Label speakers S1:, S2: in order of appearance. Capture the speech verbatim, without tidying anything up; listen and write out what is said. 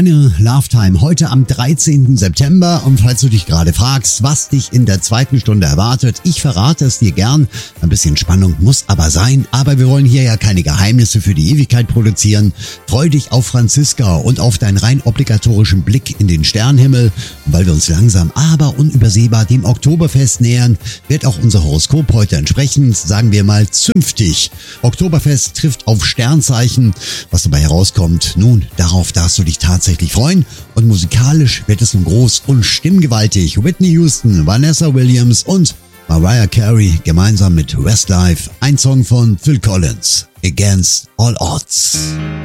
S1: Deine Love Time heute am dreizehnten September. Und falls du dich gerade fragst, was dich in der zweiten Stunde erwartet, ich verrate es dir gern. Ein bisschen Spannung muss aber sein. Aber wir wollen hier ja keine Geheimnisse für die Ewigkeit produzieren. Freu dich auf Franziska und auf deinen rein obligatorischen Blick in den Sternenhimmel. Und weil wir uns langsam, aber unübersehbar dem Oktoberfest nähern, wird auch unser Horoskop heute entsprechend, sagen wir mal, zünftig. Oktoberfest trifft auf Sternzeichen. Was dabei herauskommt, nun, darauf darfst du dich tatsächlich freuen. Und musikalisch wird es nun groß und stimmgewaltig. Whitney Houston, Vanessa Williams und Mariah Carey gemeinsam mit Westlife. Ein Song von Phil Collins, Against All Odds.